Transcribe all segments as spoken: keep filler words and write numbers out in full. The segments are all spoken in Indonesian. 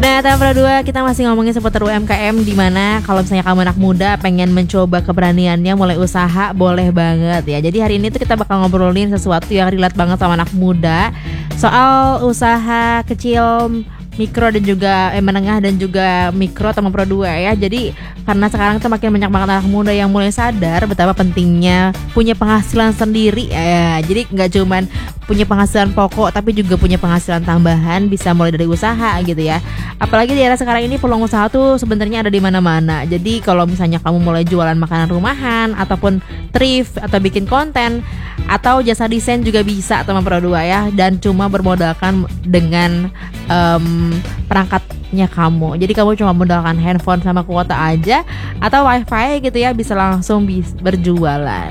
Nah, tahap kedua kita masih ngomongin seputar U M K M, di mana kalau misalnya kamu anak muda pengen mencoba keberaniannya mulai usaha, boleh banget ya. Jadi hari ini tuh kita bakal ngobrolin sesuatu yang relate banget sama anak muda, soal usaha kecil, mikro dan juga eh, menengah dan juga mikro atau pro dua ya. Jadi karena sekarang tuh makin banyak banget anak muda yang mulai sadar betapa pentingnya punya penghasilan sendiri ya. Jadi nggak cuman punya penghasilan pokok tapi juga punya penghasilan tambahan, bisa mulai dari usaha gitu ya. Apalagi di era sekarang ini peluang usaha tuh sebenarnya ada di mana-mana. Jadi kalau misalnya kamu mulai jualan makanan rumahan ataupun thrift atau bikin konten atau jasa desain juga bisa teman pro dua ya, dan cuma bermodalkan dengan um, perangkatnya kamu. Jadi kamu cuma modalkan handphone sama kuota aja atau wifi gitu ya, bisa langsung bis- berjualan.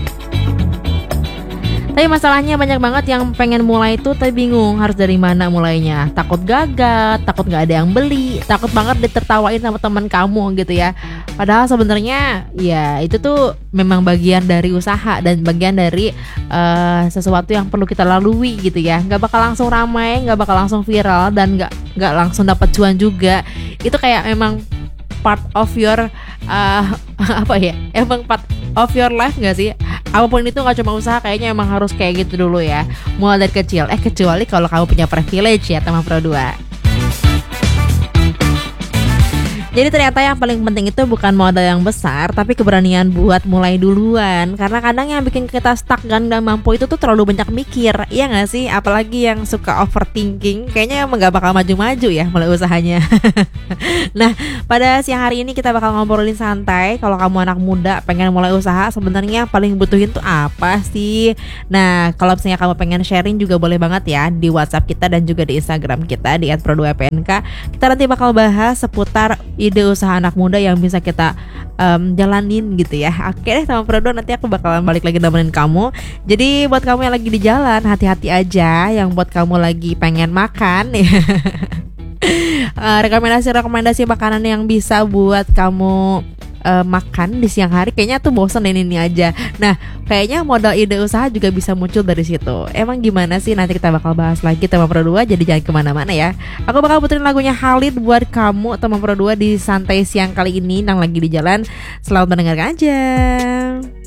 Tapi masalahnya banyak banget yang pengen mulai itu tapi bingung harus dari mana mulainya. Takut gagal, takut gak ada yang beli, takut banget ditertawain sama teman kamu gitu ya. Padahal sebenarnya ya itu tuh memang bagian dari usaha dan bagian dari uh, sesuatu yang perlu kita lalui gitu ya. Gak bakal langsung ramai, gak bakal langsung viral, dan gak, gak langsung dapat cuan juga. Itu kayak memang part of your uh, apa ya, emang part of your life gak sih? Apapun itu gak cuma usaha, kayaknya emang harus kayak gitu dulu ya, mulai dari kecil. Eh kecuali kalau kamu punya privilege ya teman pro dua. Jadi ternyata yang paling penting itu bukan modal yang besar, tapi keberanian buat mulai duluan. Karena kadang yang bikin kita stuck dan gak mampu itu tuh terlalu banyak mikir, iya gak sih? Apalagi yang suka overthinking, kayaknya emang gak bakal maju-maju ya mulai usahanya. Nah, pada siang hari ini kita bakal ngobrolin santai. Kalau kamu anak muda pengen mulai usaha, sebenarnya paling butuhin tuh apa sih? Nah, kalau misalnya kamu pengen sharing juga boleh banget ya di WhatsApp kita dan juga di Instagram kita di et pro dua p n k. Kita nanti bakal bahas seputar ide usaha anak muda yang bisa kita um, jalanin gitu ya. Oke deh teman pro dua, nanti aku bakalan balik lagi nemenin kamu. Jadi buat kamu yang lagi di jalan, hati-hati aja. Yang buat kamu lagi pengen makan ya, uh, rekomendasi-rekomendasi makanan yang bisa buat kamu uh, makan di siang hari, kayaknya tuh bosen ini, ini aja. Nah, kayaknya modal ide usaha juga bisa muncul dari situ. Emang gimana sih? Nanti kita bakal bahas lagi teman pro dua, jadi jangan kemana-mana ya. Aku bakal puterin lagunya Khalid buat kamu teman pro dua di santai siang kali ini yang lagi di jalan. Selamat mendengarkan aja.